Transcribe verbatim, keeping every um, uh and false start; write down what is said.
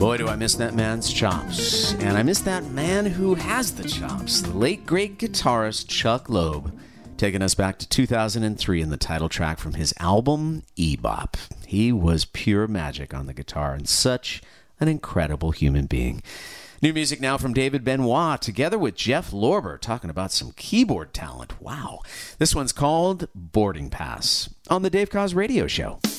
Boy, do I miss that man's chops. And I miss that man who has the chops, the late great guitarist Chuck Loeb, taking us back to two thousand three in the title track from his album, E-Bop. He was pure magic on the guitar and such an incredible human being. New music now from David Benoit, together with Jeff Lorber, talking about some keyboard talent. Wow. This one's called Boarding Pass on the Dave Koz Radio Show.